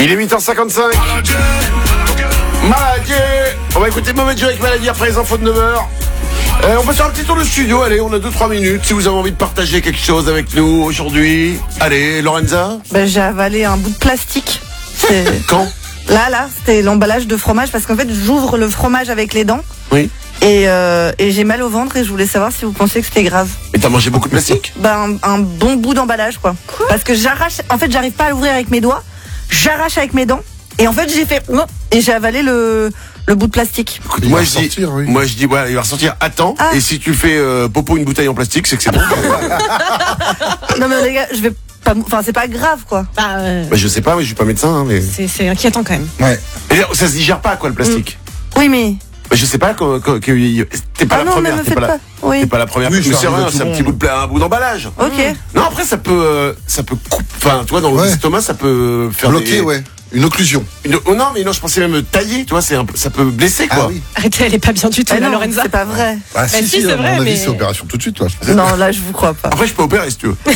Il est 8h55. Maladie. On va écouter Mauvais Dieu avec Maladie après les infos de 9h. On va faire un petit tour de studio. Allez, on a 2-3 minutes. Si vous avez envie de partager quelque chose avec nous aujourd'hui. Allez, Lorenza. J'ai avalé un bout de plastique. Quand? Là, c'était l'emballage de fromage parce qu'en fait, j'ouvre le fromage avec les dents. Oui. Et j'ai mal au ventre et je voulais savoir si vous pensiez que c'était grave. Et t'as mangé beaucoup de plastique? Un bon bout d'emballage, quoi. Parce que j'arrache. En fait, j'arrive pas à l'ouvrir avec mes doigts. J'arrache avec mes dents. Et en fait, j'ai fait et j'ai avalé le bout de plastique. Écoute, moi je dis voilà, il va ressortir. Attends. Et si tu fais popo une bouteille en plastique, c'est que c'est bon. Non mais les gars, je vais pas. Enfin, c'est pas grave, quoi. Je sais pas, mais je suis pas médecin. Hein, mais c'est inquiétant quand même. Ouais. Et ça se digère pas, quoi, le plastique. Oui, mais. Je sais pas t'es pas la première. T'es pas la première. Oui, mais c'est rien, c'est un bout d'emballage. Ok. Non, après ça peut couper. Enfin, tu vois, dans l'estomac, ça peut faire bloquer, une occlusion. Non, mais non, je pensais même tailler. Tu vois, ça peut blesser, quoi. Ah, oui. Arrêtez, elle est pas bien du tout, non, Lorenza. C'est pas vrai. Ah si, c'est à vrai, mon avis, mais c'est opération tout de suite, toi. Non, là, je vous crois pas. Après, je peux opérer si tu veux.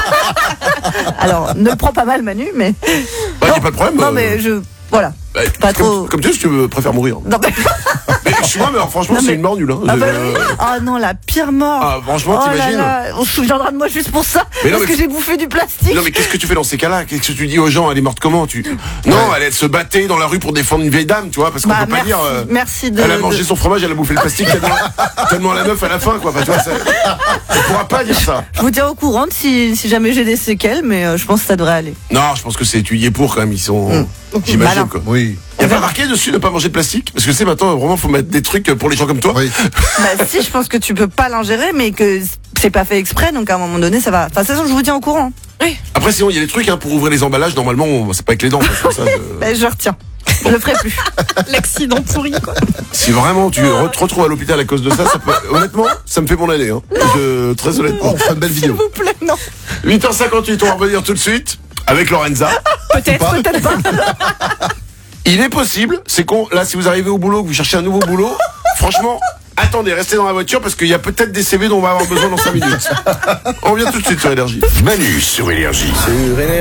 Alors, ne le prends pas mal, Manu, mais. Bah, y a pas de problème. Non, mais voilà. Pas trop. Comme tu veux, si tu préfères mourir. Non, mais. Mais excuse-moi, mais franchement, c'est une mort nulle. Hein. Oh non, la pire mort. Ah, franchement, t'imagines? On se souviendra de moi juste pour ça. Mais non, parce que j'ai bouffé du plastique. Non, mais qu'est-ce que tu fais dans ces cas-là? Qu'est-ce que tu dis aux gens? Elle est morte comment? Non, elle se battait dans la rue pour défendre une vieille dame, tu vois, parce qu'on peut pas dire. Merci de. Elle a mangé son fromage, elle a bouffé le plastique tellement la meuf à la fin, quoi. Enfin, tu vois, on pourra pas dire ça. Je vous tiens au courant si jamais j'ai des séquelles, mais je pense que ça devrait aller. Non, je pense que tu y es pour quand même. Ils sont. J'imagine, quoi. Oui. Il n'y a pas marqué dessus ne pas manger de plastique? Parce que c'est maintenant, vraiment, faut mettre des trucs pour les gens comme toi. Oui. Si, je pense que tu peux pas l'ingérer, mais que c'est pas fait exprès, donc à un moment donné, ça va. Enfin, de toute façon, je vous tiens au courant. Oui. Après, sinon, il y a des trucs pour ouvrir les emballages. Normalement, c'est pas avec les dents. Ça, Je retiens. Je le ferai plus. L'accident pourri, quoi. Si vraiment tu te retrouves à l'hôpital à cause de ça, honnêtement, ça me fait mon année. Hein. Très honnêtement. On fait une belle vidéo. S'il vous plaît, non. 8h58, on va revenir tout de suite avec Lorenza. Peut-être pas. Il est possible, c'est con, là si vous arrivez au boulot, que vous cherchez un nouveau boulot, franchement, attendez, restez dans la voiture parce qu'il y a peut-être des CV dont on va avoir besoin dans 5 minutes. On revient tout de suite sur Énergie. Manu sur Énergie.